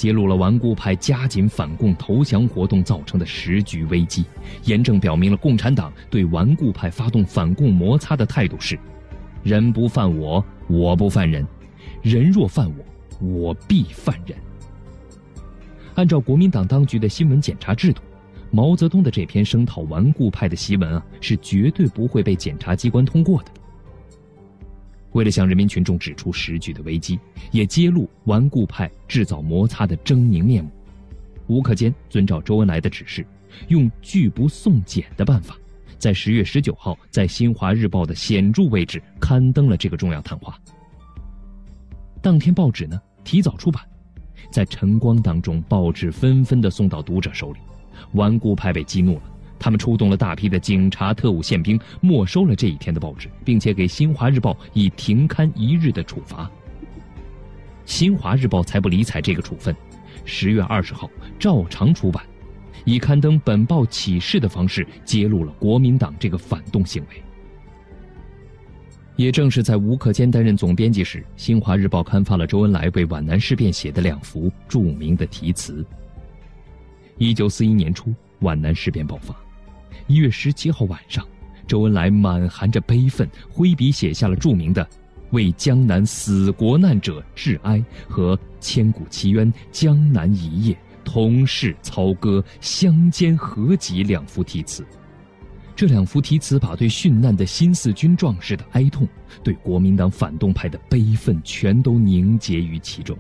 揭露了顽固派加紧反共投降活动造成的时局危机，严正表明了共产党对顽固派发动反共摩擦的态度是：人不犯我，我不犯人；人若犯我，我必犯人。按照国民党当局的新闻检查制度，毛泽东的这篇声讨顽固派的檄文是绝对不会被检察机关通过的。为了向人民群众指出时局的危机，也揭露顽固派制造摩擦的狰狞面目，吴克坚遵照周恩来的指示，用拒不送检的办法，在10月19号在《新华日报》的显著位置刊登了这个重要谈话。当天报纸提早出版，在晨光当中，报纸纷纷地送到读者手里。顽固派被激怒了，他们出动了大批的警察、特务、宪兵，没收了这一天的报纸，并且给《新华日报》以停刊1日的处罚。《新华日报》才不理睬这个处分，10月20号照常出版，以刊登本报启事的方式揭露了国民党这个反动行为。也正是在吴克坚担任总编辑时，《新华日报》刊发了周恩来为皖南事变写的2幅著名的题词。1941年初，皖南事变爆发。1月17号晚上，周恩来满含着悲愤，挥笔写下了著名的《为江南死国难者致哀》和《千古奇冤江南一夜同是操戈相煎何急》2幅题词。这2幅题词把对殉难的新四军壮士的哀痛，对国民党反动派的悲愤全都凝结于其中。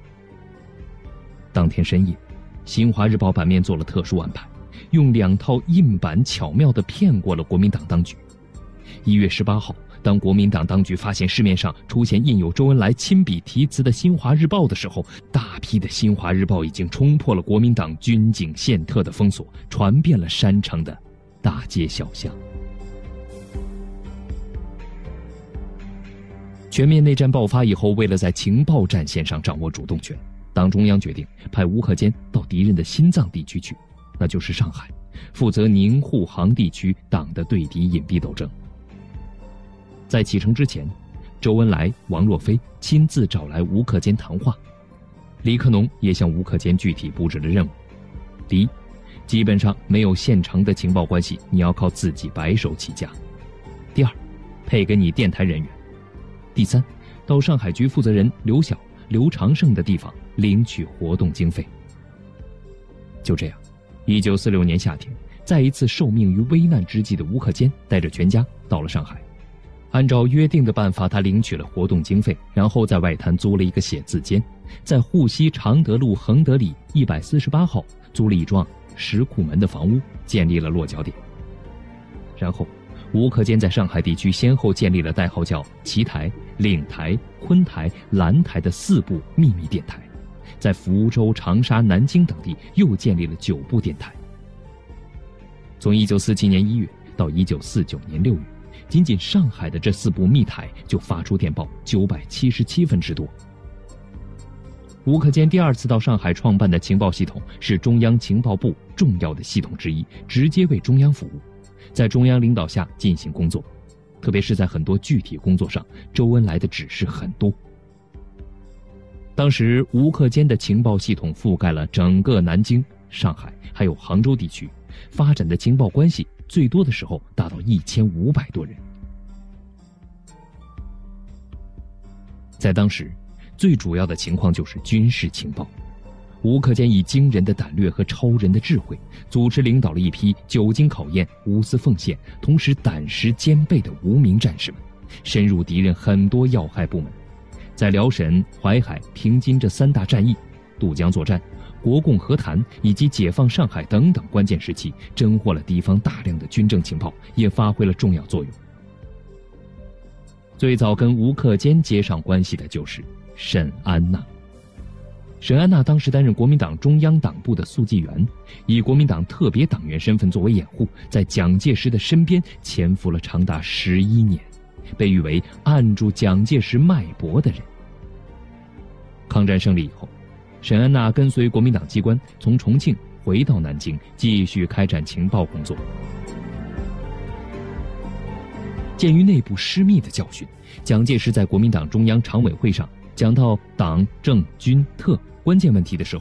当天深夜，新华日报版面做了特殊安排，用2套印版巧妙地骗过了国民党当局。1月18号，当国民党当局发现市面上出现印有周恩来亲笔题词的新华日报的时候，大批的新华日报已经冲破了国民党军警宪特的封锁，传遍了山城的大街小巷。全面内战爆发以后，为了在情报战线上掌握主动权，党中央决定派吴克坚到敌人的心脏地区去，那就是上海，负责宁沪杭地区党的对敌隐蔽斗争。在启程之前，周恩来、王若飞亲自找来吴克坚谈话，李克农也向吴克坚具体布置了任务：第一，基本上没有现成的情报关系，你要靠自己白手起家；第二，配给你电台人员；第三，到上海局负责人刘晓、刘长胜的地方领取活动经费。就这样，1946年夏天，再一次受命于危难之际的吴克坚带着全家到了上海。按照约定的办法，他领取了活动经费，然后在外滩租了一个写字间，在沪西常德路恒德里148号租了一幢石库门的房屋，建立了落脚点。然后吴克坚在上海地区先后建立了代号叫奇台、岭台、昆台、兰台的4部秘密电台，在福州、长沙、南京等地又建立了9部电台。从1947年1月到1949年6月，仅仅上海的这4部密台就发出电报977分之多。吴克坚第2次到上海创办的情报系统是中央情报部重要的系统之一，直接为中央服务，在中央领导下进行工作，特别是在很多具体工作上，周恩来的指示很多。当时吴克坚的情报系统覆盖了整个南京、上海还有杭州地区，发展的情报关系最多的时候达到1500多人。在当时，最主要的情况就是军事情报。吴克坚以惊人的胆略和超人的智慧，组织领导了一批久经考验、无私奉献，同时胆识兼备的无名战士们，深入敌人很多要害部门，在辽沈、淮海、平津这3大战役、渡江作战、国共和谈以及解放上海等等关键时期，侦获了敌方大量的军政情报，也发挥了重要作用。最早跟吴克坚接上关系的就是沈安娜。沈安娜当时担任国民党中央党部的速记员，以国民党特别党员身份作为掩护，在蒋介石的身边潜伏了长达11年，被誉为按住蒋介石脉搏的人。抗战胜利以后，沈安娜跟随国民党机关从重庆回到南京，继续开展情报工作。鉴于内部失密的教训，蒋介石在国民党中央常委会上讲到党政军特关键问题的时候，